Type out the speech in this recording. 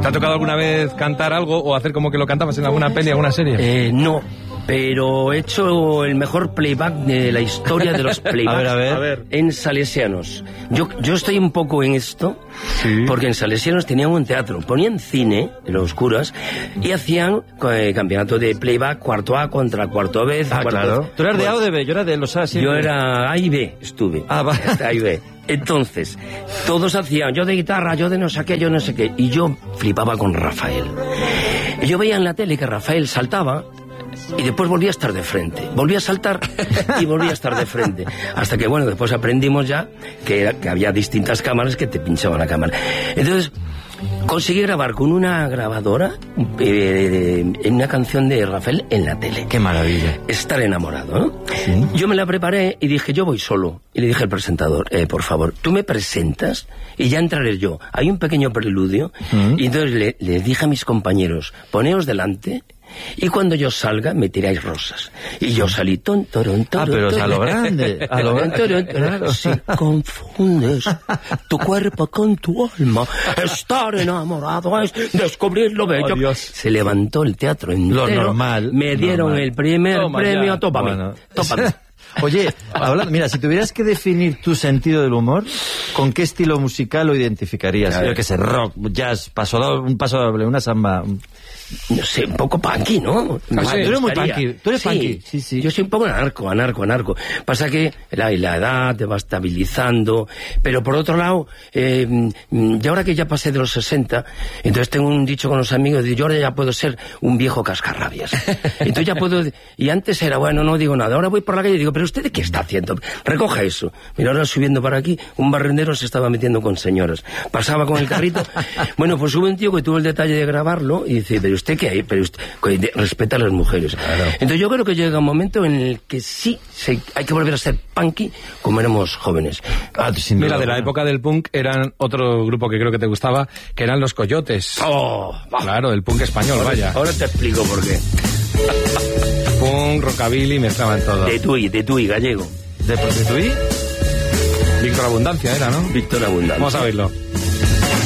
¿Te ha tocado alguna vez cantar algo o hacer como que lo cantabas en alguna peli, alguna serie? No, pero he hecho el mejor playback de la historia de los playbacks. A ver. En Salesianos. Yo estoy un poco en esto, sí, porque en Salesianos tenían un teatro, ponían cine en los curas y hacían campeonato de playback, cuarto A contra cuarto B. Claro. ¿Tú eras de A o de B? Yo era de los A siempre. Yo era A y B, estuve. Va. A y B. Entonces, todos hacían, yo de guitarra, yo de no sé qué, y yo flipaba con Rafael. Y yo veía en la tele que Rafael saltaba y después volvía a estar de frente. Volvía a saltar y volvía a estar de frente. Hasta que, bueno, después aprendimos ya que había distintas cámaras que te pinchaban la cámara. Entonces, conseguí grabar con una grabadora en una canción de Rafael en la tele. ¡Qué maravilla! Estar enamorado, ¿no? ¿Sí? Yo me la preparé y dije, yo voy solo. Y le dije al presentador, por favor, tú me presentas y ya entraré yo. Hay un pequeño preludio. Y entonces le dije a mis compañeros, poneos delante y cuando yo salga me tiráis rosas. Y yo salí pero a lo grande. A lo grande. Claro. Si confundes tu cuerpo con tu alma, estar enamorado es descubrir lo bello. Dios. Se levantó el teatro entero. Lo normal. Me dieron el primer premio. Tópame. Bueno. Tópame. Oye, mira, si tuvieras que definir tu sentido del humor, ¿con qué estilo musical lo identificarías? Yo qué sé, rock, jazz, un paso doble, una samba. No sé, un poco punky, ¿no? Tú eres muy punky. Tú eres punky. Sí. Yo soy un poco anarco. Pasa que la edad te va estabilizando, pero por otro lado, y ahora que ya pasé de los 60, entonces tengo un dicho con los amigos, yo ahora ya puedo ser un viejo cascarrabias. Entonces ya puedo, y antes era, bueno, no digo nada, ahora voy por la calle y digo, pero ¿usted qué está haciendo? Recoja eso. Mira, ahora subiendo para aquí, un barrendero se estaba metiendo con señoras. Pasaba con el carrito. Bueno, pues hubo un tío que tuvo el detalle de grabarlo y dice, pero ¿usted qué hay? Pero usted respeta a las mujeres. Claro. Entonces yo creo que llega un momento en el que sí hay que volver a ser punky como éramos jóvenes. Mira, de la época del punk eran otro grupo que creo que te gustaba, que eran los Coyotes. Claro, del punk español, vaya. Ahora te explico por qué. Punk, rockabilly, mezclaban todo. De Tui, gallego. ¿De Tui? Víctor Abundancia era, ¿no? Víctor Abundancia. Vamos a verlo.